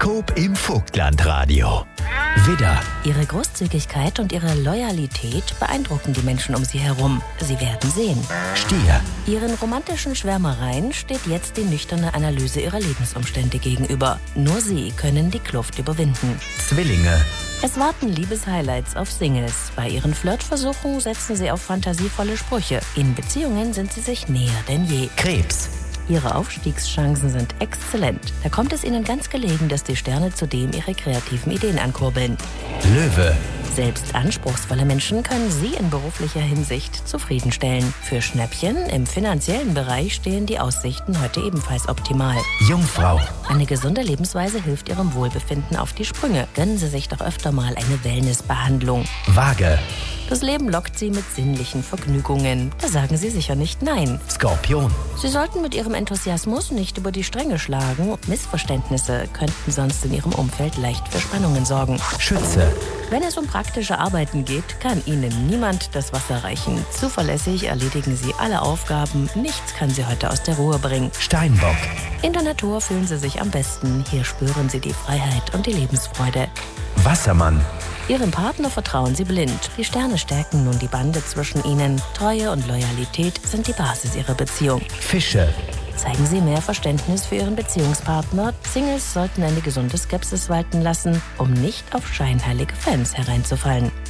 Horoskop im Vogtlandradio. Widder, Ihre Großzügigkeit und Ihre Loyalität beeindrucken die Menschen um Sie herum. Sie werden sehen. Stier, Ihren romantischen Schwärmereien steht jetzt die nüchterne Analyse Ihrer Lebensumstände gegenüber. Nur Sie können die Kluft überwinden. Zwillinge, Es warten Liebeshighlights auf Singles. Bei Ihren Flirtversuchen setzen Sie auf fantasievolle Sprüche. In Beziehungen sind Sie sich näher denn je. Krebs, Ihre Aufstiegschancen sind exzellent. Da kommt es Ihnen ganz gelegen, dass die Sterne zudem Ihre kreativen Ideen ankurbeln. Löwe, Selbst anspruchsvolle Menschen können Sie in beruflicher Hinsicht zufriedenstellen. Für Schnäppchen im finanziellen Bereich stehen die Aussichten heute ebenfalls optimal. Jungfrau, Eine gesunde Lebensweise hilft Ihrem Wohlbefinden auf die Sprünge. Gönnen Sie sich doch öfter mal eine Wellnessbehandlung. Waage, Das Leben lockt Sie mit sinnlichen Vergnügungen. Da sagen Sie sicher nicht nein. Skorpion, Sie sollten mit Ihrem Enthusiasmus nicht über die Stränge schlagen. Missverständnisse könnten sonst in Ihrem Umfeld leicht für Spannungen sorgen. Schütze, Wenn es um praktische Arbeiten geht, kann Ihnen niemand das Wasser reichen. Zuverlässig erledigen Sie alle Aufgaben. Nichts kann Sie heute aus der Ruhe bringen. Steinbock, In der Natur fühlen Sie sich am besten. Hier spüren Sie die Freiheit und die Lebensfreude. Wassermann, Ihrem Partner vertrauen Sie blind. Die Sterne stärken nun die Bande zwischen Ihnen. Treue und Loyalität sind die Basis Ihrer Beziehung. Fische, Zeigen Sie mehr Verständnis für Ihren Beziehungspartner. Singles sollten eine gesunde Skepsis walten lassen, um nicht auf scheinheilige Fans hereinzufallen.